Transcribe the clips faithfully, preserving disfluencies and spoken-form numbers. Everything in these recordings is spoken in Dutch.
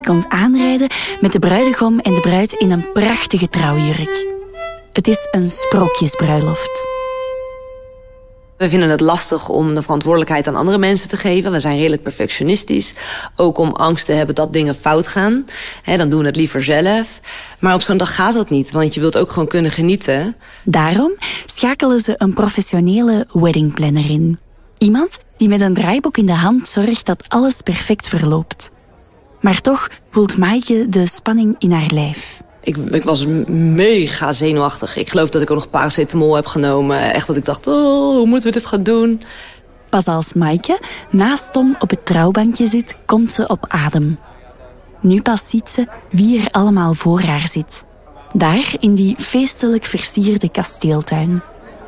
komt aanrijden met de bruidegom en de bruid in een prachtige trouwjurk. Het is een sprookjesbruiloft. We vinden het lastig om de verantwoordelijkheid aan andere mensen te geven. We zijn redelijk perfectionistisch. Ook om angst te hebben dat dingen fout gaan. He, dan doen we het liever zelf. Maar op zo'n dag gaat dat niet, want je wilt ook gewoon kunnen genieten. Daarom schakelen ze een professionele weddingplanner in. Iemand die met een draaiboek in de hand zorgt dat alles perfect verloopt. Maar toch voelt Maaike de spanning in haar lijf. Ik, ik was mega zenuwachtig. Ik geloof dat ik ook nog paracetamol heb genomen. Echt dat ik dacht, oh, hoe moeten we dit gaan doen? Pas als Maaike naast Tom op het trouwbankje zit, komt ze op adem. Nu pas ziet ze wie er allemaal voor haar zit. Daar in die feestelijk versierde kasteeltuin.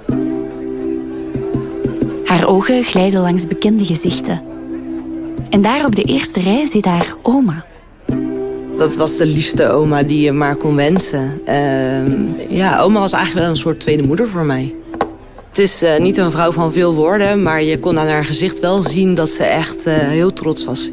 Haar ogen glijden langs bekende gezichten. En daar op de eerste rij zit haar oma. Dat was de liefste oma die je maar kon wensen. Uh, ja, oma was eigenlijk wel een soort tweede moeder voor mij. Het is uh, niet een vrouw van veel woorden, maar je kon aan haar gezicht wel zien dat ze echt uh, heel trots was.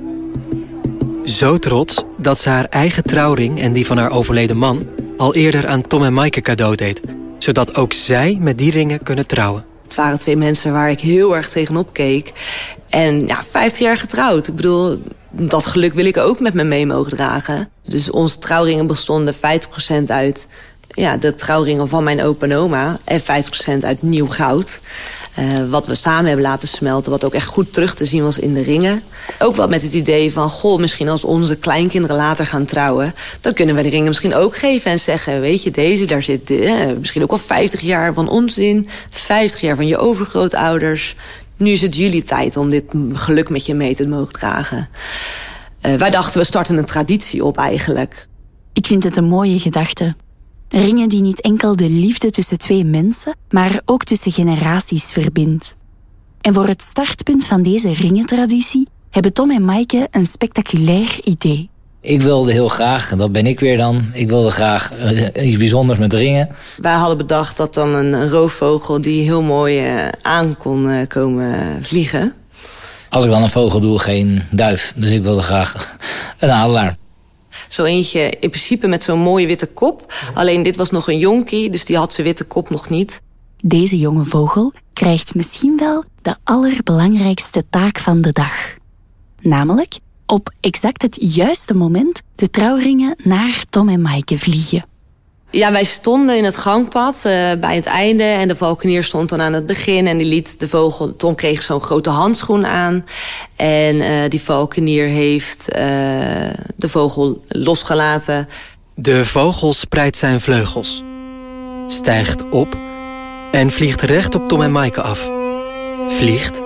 Zo trots dat ze haar eigen trouwring en die van haar overleden man al eerder aan Tom en Maaike cadeau deed. Zodat ook zij met die ringen kunnen trouwen. Het waren twee mensen waar ik heel erg tegenop keek. En ja, vijftig jaar getrouwd. Ik bedoel, dat geluk wil ik ook met me mee mogen dragen. Dus onze trouwringen bestonden vijftig procent uit ja, de trouwringen van mijn opa en oma. En vijftig procent uit nieuw goud. Uh, wat we samen hebben laten smelten. Wat ook echt goed terug te zien was in de ringen. Ook wel met het idee van, goh, misschien als onze kleinkinderen later gaan trouwen, dan kunnen we de ringen misschien ook geven en zeggen, weet je, deze, daar zit uh, misschien ook al vijftig jaar van ons in. vijftig jaar van je overgrootouders. Nu is het jullie tijd om dit geluk met je mee te mogen dragen. Uh, wij dachten, we starten een traditie op eigenlijk. Ik vind het een mooie gedachte. Ringen die niet enkel de liefde tussen twee mensen, maar ook tussen generaties verbindt. En voor het startpunt van deze ringentraditie hebben Tom en Maaike een spectaculair idee. Ik wilde heel graag, en dat ben ik weer dan, ik wilde graag uh, iets bijzonders met ringen. Wij hadden bedacht dat dan een, een roofvogel die heel mooi uh, aan kon uh, komen vliegen. Als ik dan een vogel doe, geen duif. Dus ik wilde graag een adelaar. Zo eentje in principe met zo'n mooie witte kop. Alleen dit was nog een jonkie, dus die had zijn witte kop nog niet. Deze jonge vogel krijgt misschien wel de allerbelangrijkste taak van de dag. Namelijk op exact het juiste moment de trouwringen naar Tom en Maaike vliegen. Ja, wij stonden in het gangpad uh, bij het einde en de valkenier stond dan aan het begin en die liet de vogel, Tom kreeg zo'n grote handschoen aan en uh, die valkenier heeft uh, de vogel losgelaten. De vogel spreidt zijn vleugels, stijgt op en vliegt recht op Tom en Maaike af. Vliegt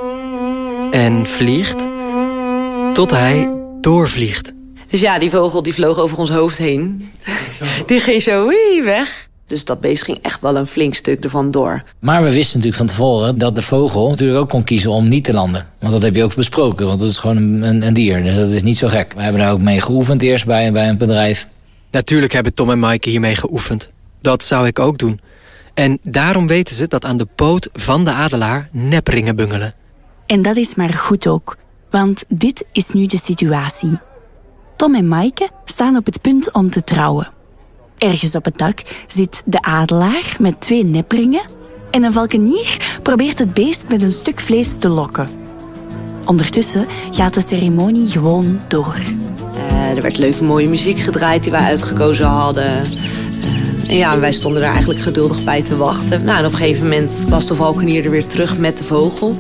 en vliegt tot hij doorvliegt. Dus ja, die vogel die vloog over ons hoofd heen. Die ging zo wee, weg. Dus dat beest ging echt wel een flink stuk ervan door. Maar we wisten natuurlijk van tevoren dat de vogel natuurlijk ook kon kiezen om niet te landen. Want dat heb je ook besproken, want dat is gewoon een, een, een dier. Dus dat is niet zo gek. We hebben daar ook mee geoefend eerst bij, bij een bedrijf. Natuurlijk hebben Tom en Maaike hiermee geoefend. Dat zou ik ook doen. En daarom weten ze dat aan de poot van de adelaar nepringen bungelen. En dat is maar goed ook, want dit is nu de situatie. Tom en Maaike staan op het punt om te trouwen. Ergens op het dak zit de adelaar met twee nepringen en een valkenier probeert het beest met een stuk vlees te lokken. Ondertussen gaat de ceremonie gewoon door. Uh, er werd leuke mooie muziek gedraaid die wij uitgekozen hadden. Uh, en ja, wij stonden er eigenlijk geduldig bij te wachten. Nou, en op een gegeven moment was de valkenier er weer terug met de vogel.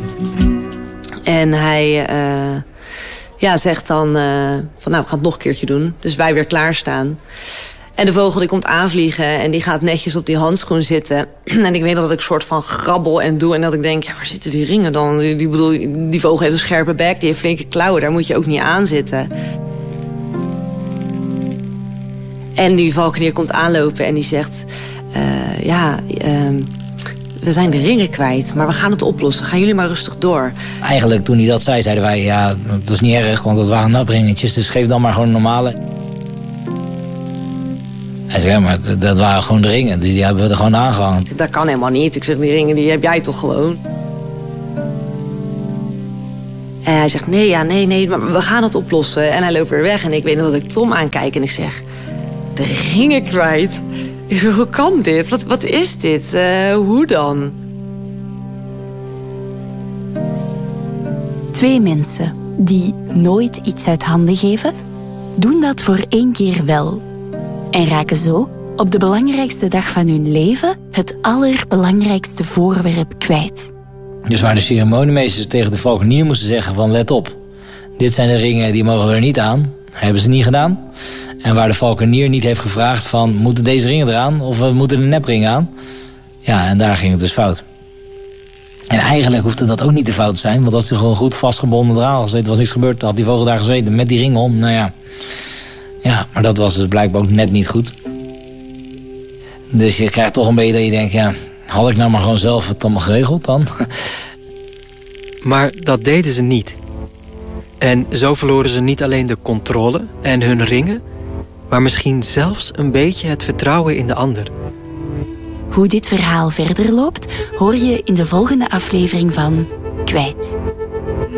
En hij uh, ja, zegt dan uh, van nou, we gaan het nog een keertje doen. Dus wij weer klaarstaan. En de vogel die komt aanvliegen en die gaat netjes op die handschoen zitten. En ik weet dat ik een soort van grabbel en doe. En dat ik denk, ja, waar zitten die ringen dan? Die, die, bedoel, die vogel heeft een scherpe bek, die heeft flinke klauwen. Daar moet je ook niet aan zitten. En die valkenier komt aanlopen en die zegt, uh, ja, uh, we zijn de ringen kwijt, maar we gaan het oplossen. Gaan jullie maar rustig door. Eigenlijk toen hij dat zei, zeiden wij, ja, dat is niet erg, want dat waren napringetjes. Dus geef dan maar gewoon een normale. Hij zei, ja, maar dat waren gewoon de ringen, dus die hebben we er gewoon aangehangen. Dat kan helemaal niet. Ik zeg, die ringen die heb jij toch gewoon. En hij zegt, nee, ja, nee, nee, maar we gaan het oplossen. En hij loopt weer weg en ik weet nog dat ik Tom aankijk en ik zeg... de ringen kwijt. Ik zeg, hoe kan dit? Wat, wat is dit? Uh, hoe dan? Twee mensen die nooit iets uit handen geven, doen dat voor één keer wel. En raken zo op de belangrijkste dag van hun leven het allerbelangrijkste voorwerp kwijt. Dus waar de ceremoniemeesters tegen de valkenier moesten zeggen van let op. Dit zijn de ringen, die mogen er niet aan. Hebben ze niet gedaan. En waar de valkenier niet heeft gevraagd van moeten deze ringen eraan of we moeten de nepringen aan. Ja, en daar ging het dus fout. En eigenlijk hoefde dat ook niet te fout te zijn. Want als hij gewoon goed vastgebonden eraan was, er was niks gebeurd, dan had die vogel daar gezeten met die ringen om. Nou ja. Ja, maar dat was dus blijkbaar ook net niet goed. Dus je krijgt toch een beetje dat je denkt, ja, had ik nou maar gewoon zelf het allemaal geregeld dan? Maar dat deden ze niet. En zo verloren ze niet alleen de controle en hun ringen, maar misschien zelfs een beetje het vertrouwen in de ander. Hoe dit verhaal verder loopt, hoor je in de volgende aflevering van Kwijt.